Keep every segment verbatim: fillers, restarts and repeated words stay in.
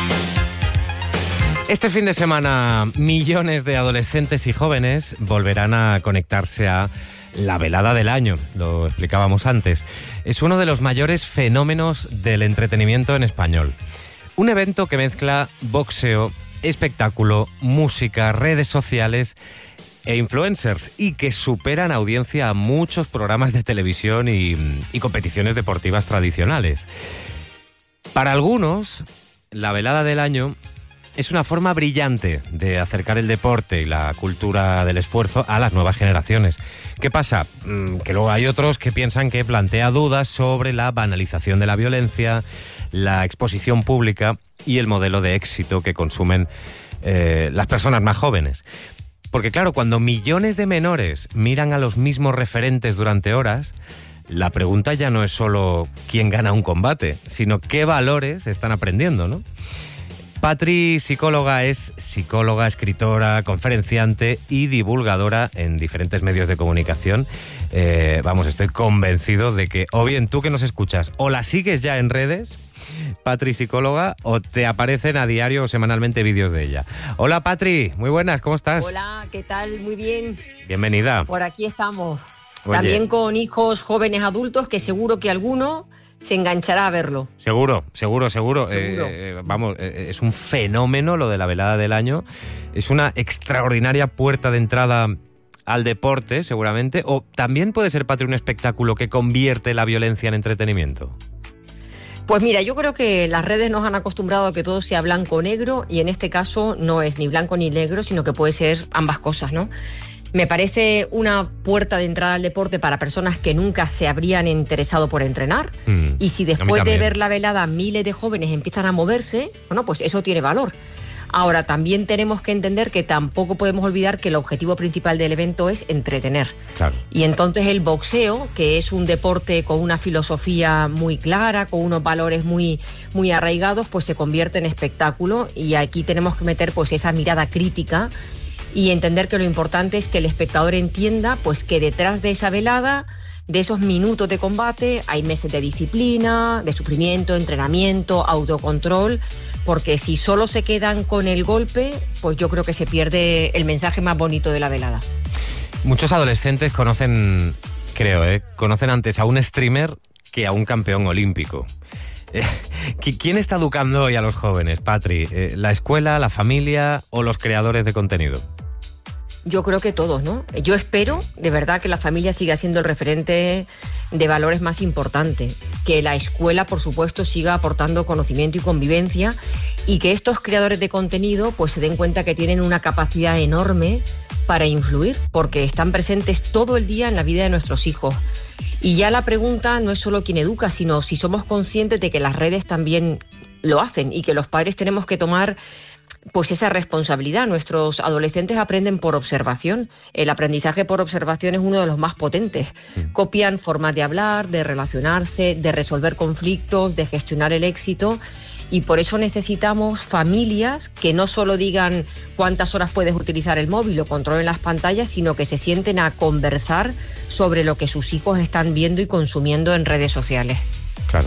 Este fin de semana, millones de adolescentes y jóvenes volverán a conectarse a la velada del año, lo explicábamos antes. Es uno de los mayores fenómenos del entretenimiento en español. Un evento que mezcla boxeo, espectáculo, música, redes sociales e influencers y que supera en audiencia a muchos programas de televisión y, y competiciones deportivas tradicionales. Para algunos, la velada del año es una forma brillante de acercar el deporte y la cultura del esfuerzo a las nuevas generaciones. ¿Qué pasa? Que luego hay otros que piensan que plantea dudas sobre la banalización de la violencia, la exposición pública y el modelo de éxito que consumen eh, las personas más jóvenes. Porque claro, cuando millones de menores miran a los mismos referentes durante horas, la pregunta ya no es solo quién gana un combate, sino qué valores están aprendiendo, ¿no? Patri, psicóloga, es psicóloga, escritora, conferenciante y divulgadora en diferentes medios de comunicación. Eh, vamos, estoy convencido de que o bien tú que nos escuchas o la sigues ya en redes, Patri, psicóloga, o te aparecen a diario o semanalmente vídeos de ella. Hola Patri, muy buenas, ¿cómo estás? Hola, ¿qué tal? Muy bien. Bienvenida. Por aquí estamos. Oye. También con hijos jóvenes adultos que seguro que alguno se enganchará a verlo. Seguro, seguro, seguro. Seguro. Eh, vamos, eh, es un fenómeno lo de la velada del año. Es una extraordinaria puerta de entrada al deporte, seguramente. O también puede ser, Patri, un espectáculo que convierte la violencia en entretenimiento. Pues mira, yo creo que las redes nos han acostumbrado a que todo sea blanco o negro, y en este caso no es ni blanco ni negro, sino que puede ser ambas cosas, ¿no? Me parece una puerta de entrada al deporte para personas que nunca se habrían interesado por entrenar. Mm, y si después de ver la velada miles de jóvenes empiezan a moverse, bueno, pues eso tiene valor. Ahora, también tenemos que entender que tampoco podemos olvidar que el objetivo principal del evento es entretener. Claro. Y entonces el boxeo, que es un deporte con una filosofía muy clara, con unos valores muy, muy arraigados, pues se convierte en espectáculo, y aquí tenemos que meter pues esa mirada crítica y entender que lo importante es que el espectador entienda pues que detrás de esa velada, de esos minutos de combate, hay meses de disciplina, de sufrimiento, entrenamiento, autocontrol, porque si solo se quedan con el golpe, pues yo creo que se pierde el mensaje más bonito de la velada. Muchos adolescentes conocen, creo, ¿eh? conocen antes a un streamer que a un campeón olímpico. ¿Quién está educando hoy a los jóvenes, Patri? ¿La escuela, la familia o los creadores de contenido? Yo creo que todos, ¿no? Yo espero, de verdad, que la familia siga siendo el referente de valores más importante, que la escuela, por supuesto, siga aportando conocimiento y convivencia, y que estos creadores de contenido pues se den cuenta que tienen una capacidad enorme para influir, porque están presentes todo el día en la vida de nuestros hijos. Y ya la pregunta no es solo quién educa, sino si somos conscientes de que las redes también lo hacen y que los padres tenemos que tomar pues esa responsabilidad. Nuestros adolescentes aprenden por observación. El aprendizaje por observación es uno de los más potentes. Copian formas de hablar, de relacionarse, de resolver conflictos, de gestionar el éxito, y por eso necesitamos familias que no solo digan cuántas horas puedes utilizar el móvil o controlen las pantallas, sino que se sienten a conversar sobre lo que sus hijos están viendo y consumiendo en redes sociales. Claro.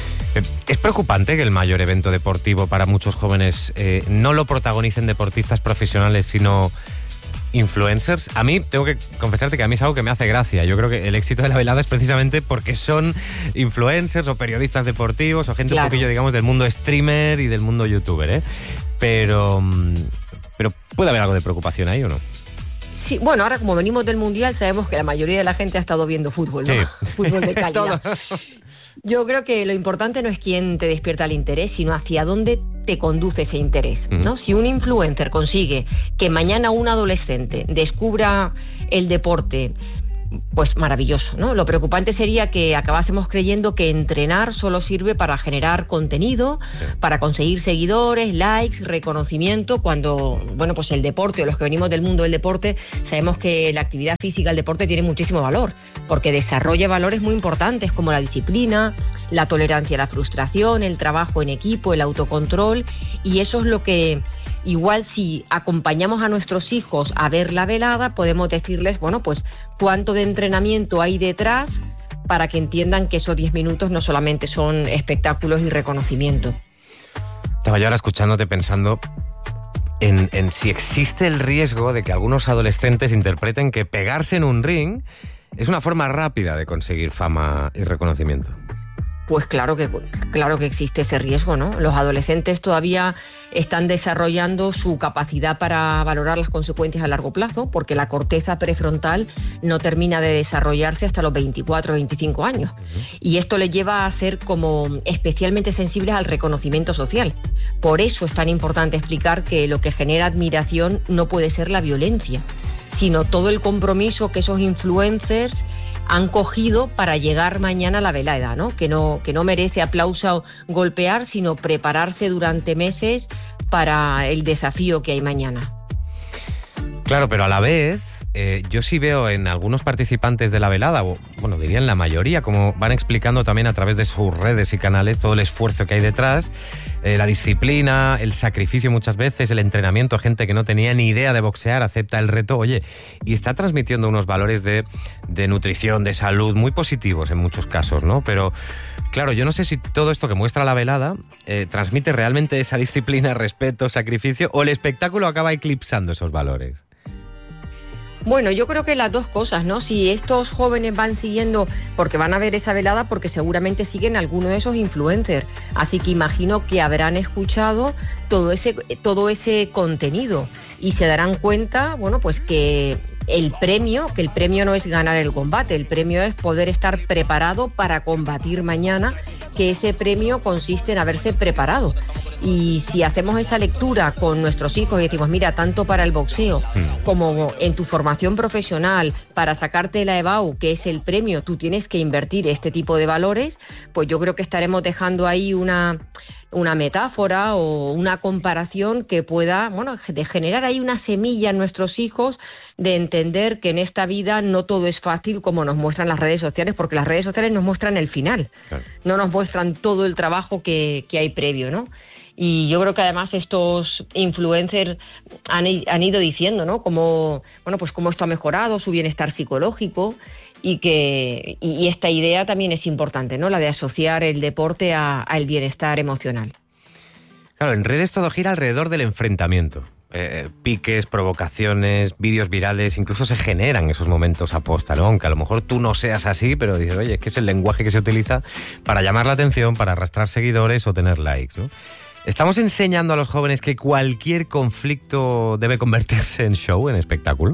Es preocupante que el mayor evento deportivo para muchos jóvenes eh, no lo protagonicen deportistas profesionales, sino influencers. A mí, tengo que confesarte que a mí es algo que me hace gracia. Yo creo que el éxito de la velada es precisamente porque son influencers o periodistas deportivos o gente claro. un poquillo, digamos, del mundo streamer y del mundo youtuber, ¿eh? Pero, pero ¿puede haber algo de preocupación ahí o no? Sí, bueno, ahora como venimos del Mundial sabemos que la mayoría de la gente ha estado viendo fútbol, ¿no? Sí. Fútbol de calidad. Yo creo que lo importante no es quién te despierta el interés, sino hacia dónde te conduce ese interés, ¿no? Uh-huh. Si un influencer consigue que mañana un adolescente descubra el deporte, pues maravilloso, ¿no? Lo preocupante sería que acabásemos creyendo que entrenar solo sirve para generar contenido, sí. para conseguir seguidores, likes, reconocimiento, cuando, bueno, pues el deporte, o los que venimos del mundo del deporte, sabemos que la actividad física, el deporte tiene muchísimo valor, porque desarrolla valores muy importantes como la disciplina, la tolerancia a la frustración, el trabajo en equipo, el autocontrol, y eso es lo que igual si acompañamos a nuestros hijos a ver la velada, podemos decirles, bueno, pues cuánto de entrenamiento hay detrás para que entiendan que esos diez minutos no solamente son espectáculos y reconocimiento. Estaba yo ahora escuchándote pensando en, en si existe el riesgo de que algunos adolescentes interpreten que pegarse en un ring es una forma rápida de conseguir fama y reconocimiento. Pues claro que, claro que existe ese riesgo, ¿no? Los adolescentes todavía están desarrollando su capacidad para valorar las consecuencias a largo plazo, porque la corteza prefrontal no termina de desarrollarse hasta los veinticuatro o veinticinco años. Uh-huh. Y esto les lleva a ser como especialmente sensibles al reconocimiento social. Por eso es tan importante explicar que lo que genera admiración no puede ser la violencia, sino todo el compromiso que esos influencers han cogido para llegar mañana a la velada, ¿no? Que no, que no merece aplauso golpear, sino prepararse durante meses para el desafío que hay mañana. Claro, pero a la vez, eh, yo sí veo en algunos participantes de la velada, o bueno, diría en la mayoría, como van explicando también a través de sus redes y canales todo el esfuerzo que hay detrás, eh, la disciplina, el sacrificio muchas veces, el entrenamiento, gente que no tenía ni idea de boxear, acepta el reto, oye, y está transmitiendo unos valores de, de nutrición, de salud, muy positivos en muchos casos, ¿no? Pero claro, yo no sé si todo esto que muestra la velada eh, transmite realmente esa disciplina, respeto, sacrificio, o el espectáculo acaba eclipsando esos valores. Bueno, yo creo que las dos cosas, ¿no? Si estos jóvenes van siguiendo, porque van a ver esa velada, porque seguramente siguen alguno de esos influencers. Así que imagino que habrán escuchado todo ese, todo ese contenido y se darán cuenta, bueno, pues que el premio, que el premio no es ganar el combate, el premio es poder estar preparado para combatir mañana, que ese premio consiste en haberse preparado. Y si hacemos esa lectura con nuestros hijos y decimos, mira, tanto para el boxeo como en tu formación profesional, para sacarte la E B A U, que es el premio, tú tienes que invertir este tipo de valores, pues yo creo que estaremos dejando ahí una, una metáfora o una comparación que pueda, bueno, de generar ahí una semilla en nuestros hijos de entender que en esta vida no todo es fácil como nos muestran las redes sociales, porque las redes sociales nos muestran el final, claro. No nos muestran todo el trabajo que, que hay previo, ¿no? Y yo creo que además estos influencers han, han ido diciendo, ¿no? Cómo, bueno, pues cómo esto ha mejorado su bienestar psicológico y que y esta idea también es importante, ¿no? La de asociar el deporte a, a el bienestar emocional. Claro, en redes todo gira alrededor del enfrentamiento. Eh, piques, provocaciones, vídeos virales, incluso se generan esos momentos aposta, ¿no? Aunque a lo mejor tú no seas así, pero dices, oye, es que es el lenguaje que se utiliza para llamar la atención, para arrastrar seguidores o tener likes, ¿no? ¿Estamos enseñando a los jóvenes que cualquier conflicto debe convertirse en show, en espectáculo?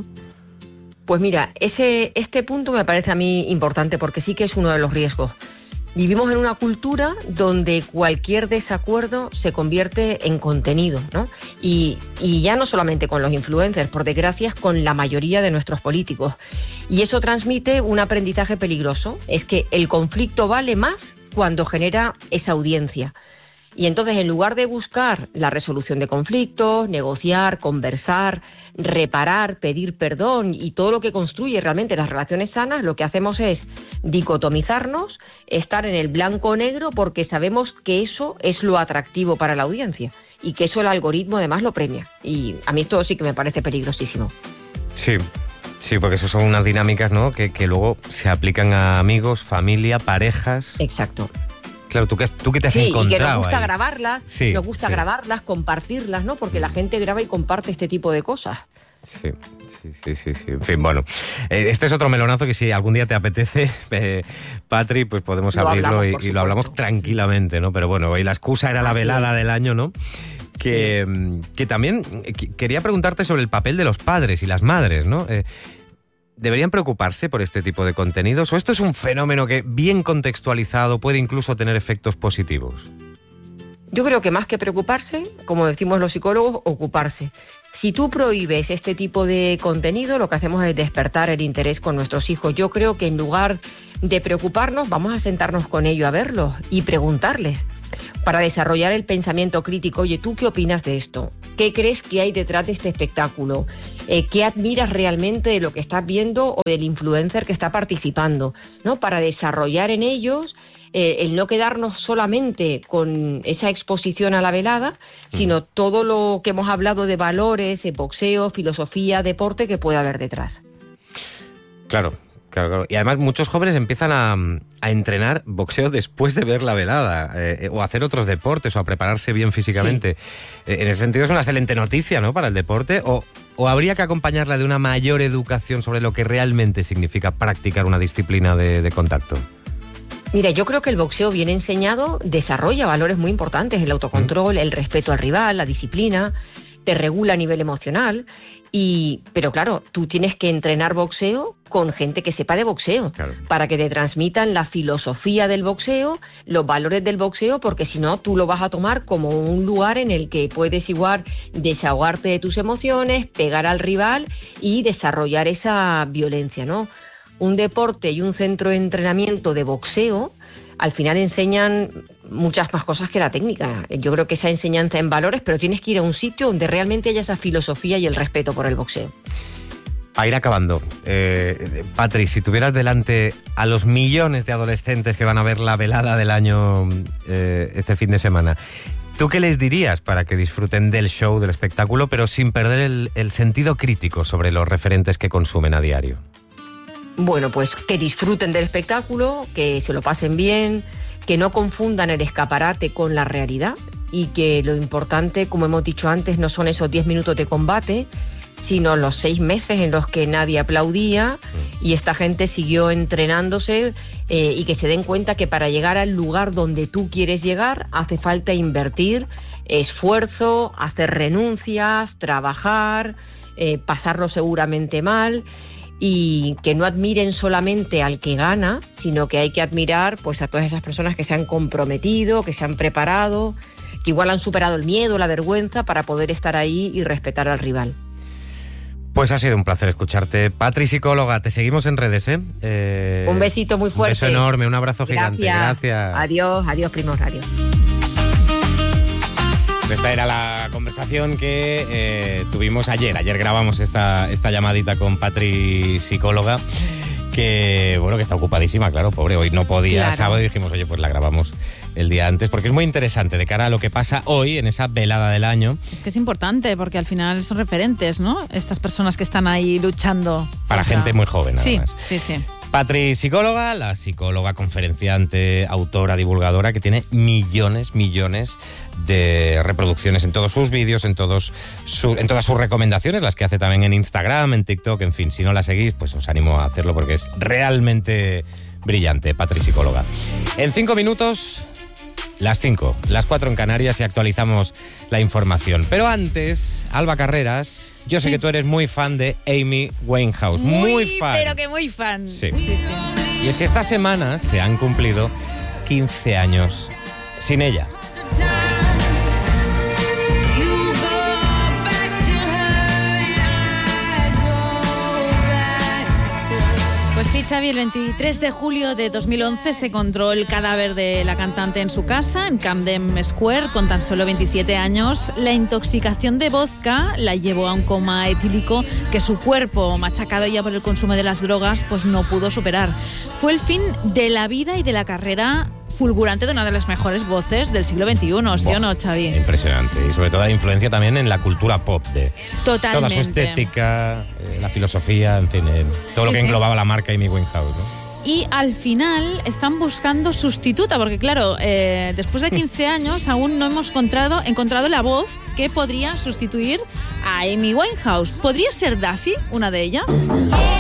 Pues mira, ese este punto me parece a mí importante porque sí que es uno de los riesgos. Vivimos en una cultura donde cualquier desacuerdo se convierte en contenido, ¿no? Y, y ya no solamente con los influencers, por desgracia, con la mayoría de nuestros políticos. Y eso transmite un aprendizaje peligroso, es que el conflicto vale más cuando genera esa audiencia. Y entonces, en lugar de buscar la resolución de conflictos, negociar, conversar, reparar, pedir perdón y todo lo que construye realmente las relaciones sanas, lo que hacemos es dicotomizarnos, estar en el blanco o negro, porque sabemos que eso es lo atractivo para la audiencia y que eso el algoritmo además lo premia. Y a mí esto sí que me parece peligrosísimo. Sí. Sí, porque eso son unas dinámicas, ¿no?, que, que luego se aplican a amigos, familia, parejas. Exacto. Claro, ¿tú qué, tú qué te has sí, encontrado y que nos gusta ahí? grabarlas, sí, nos gusta sí. grabarlas, compartirlas, ¿no? Porque la gente graba y comparte este tipo de cosas. Sí, sí, sí, sí, sí. En fin, bueno, eh, este es otro melonazo que si algún día te apetece, eh, Patri, pues podemos lo abrirlo hablamos, y, y lo hablamos tranquilamente, ¿no? Pero bueno, hoy la excusa era la velada del año, ¿no? Que, que también quería preguntarte sobre el papel de los padres y las madres, ¿no? Eh, ¿Deberían preocuparse por este tipo de contenidos? ¿O esto es un fenómeno que, bien contextualizado, puede incluso tener efectos positivos? Yo creo que más que preocuparse, como decimos los psicólogos, ocuparse. Si tú prohíbes este tipo de contenido, lo que hacemos es despertar el interés con nuestros hijos. Yo creo que en lugar de preocuparnos, vamos a sentarnos con ellos a verlos y preguntarles para desarrollar el pensamiento crítico. Oye, ¿tú qué opinas de esto? ¿Qué crees que hay detrás de este espectáculo? Eh, ¿Qué admiras realmente de lo que estás viendo o del influencer que está participando? ¿No? Para desarrollar en ellos eh, el no quedarnos solamente con esa exposición a la velada, sino mm. todo lo que hemos hablado de valores, de boxeo, filosofía, deporte que puede haber detrás. Claro. Claro, claro. Y además muchos jóvenes empiezan a, a entrenar boxeo después de ver la velada, eh, o a hacer otros deportes, o a prepararse bien físicamente. Sí. Eh, en ese sentido es una excelente noticia, ¿no?, para el deporte, o, o habría que acompañarla de una mayor educación sobre lo que realmente significa practicar una disciplina de, de contacto. Mira, yo creo que el boxeo bien enseñado desarrolla valores muy importantes, el autocontrol, el respeto al rival, la disciplina, te regula a nivel emocional. Y, pero claro, tú tienes que entrenar boxeo con gente que sepa de boxeo, claro, para que te transmitan la filosofía del boxeo, los valores del boxeo, porque si no, tú lo vas a tomar como un lugar en el que puedes igual desahogarte de tus emociones, pegar al rival y desarrollar esa violencia, ¿no? Un deporte y un centro de entrenamiento de boxeo al final enseñan muchas más cosas que la técnica. Yo creo que esa enseñanza en valores, pero tienes que ir a un sitio donde realmente haya esa filosofía y el respeto por el boxeo. A ir acabando, eh, Patri, si tuvieras delante a los millones de adolescentes que van a ver la velada del año eh, este fin de semana, ¿tú qué les dirías para que disfruten del show, del espectáculo, pero sin perder el, el sentido crítico sobre los referentes que consumen a diario? Bueno, pues que disfruten del espectáculo, que se lo pasen bien, que no confundan el escaparate con la realidad y que lo importante, como hemos dicho antes, no son esos diez minutos de combate, sino los seis meses en los que nadie aplaudía y esta gente siguió entrenándose, eh, y que se den cuenta que para llegar al lugar donde tú quieres llegar hace falta invertir esfuerzo, hacer renuncias, trabajar, eh, pasarlo seguramente mal. Y que no admiren solamente al que gana, sino que hay que admirar pues a todas esas personas que se han comprometido, que se han preparado, que igual han superado el miedo, la vergüenza para poder estar ahí y respetar al rival. Pues ha sido un placer escucharte. Patri, psicóloga, te seguimos en redes, ¿eh? eh un besito muy fuerte. Un beso enorme, un abrazo Gracias. gigante. Gracias. Adiós, adiós, primos, adiós. Esta era la conversación que eh, tuvimos ayer. Ayer grabamos esta, esta llamadita con Patri, psicóloga, que bueno, que está ocupadísima, claro, pobre, hoy no podía, claro. Sábado, y dijimos, oye, pues la grabamos el día antes, porque es muy interesante de cara a lo que pasa hoy en esa velada del año. Es que es importante, porque al final son referentes, ¿no? Estas personas que están ahí luchando. Para o sea, gente muy joven, además. Sí, sí, sí. Patri, psicóloga, la psicóloga, conferenciante, autora, divulgadora, que tiene millones, millones de reproducciones en todos sus vídeos, en, todos su, en todas sus recomendaciones, las que hace también en Instagram, en TikTok, en fin. Si no la seguís, pues os animo a hacerlo porque es realmente brillante, Patri, psicóloga. En cinco minutos, las cinco, las cuatro en Canarias, y actualizamos la información. Pero antes, Alba Carreras... Yo sé que tú eres muy fan de Amy Winehouse, muy, muy fan. Pero que muy fan. Sí. Sí, sí. Y es que esta semana se han cumplido quince años sin ella. Pues sí, Xavi, el veintitrés de julio de dos mil once se encontró el cadáver de la cantante en su casa, en Camden Square, con tan solo veintisiete años. La intoxicación de vodka la llevó a un coma etílico que su cuerpo, machacado ya por el consumo de las drogas, pues no pudo superar. Fue el fin de la vida y de la carrera fulgurante de una de las mejores voces del siglo veintiuno, ¿sí Buah, o no, Xavi? Impresionante, y sobre todo la influencia también en la cultura pop, de Totalmente. Toda su estética, eh, la filosofía, en fin, eh, todo sí, lo que sí. englobaba la marca Amy Winehouse, ¿no? Y al final están buscando sustituta, porque claro, eh, después de quince años aún no hemos encontrado, encontrado la voz que podría sustituir a Amy Winehouse. ¿Podría ser Duffy una de ellas?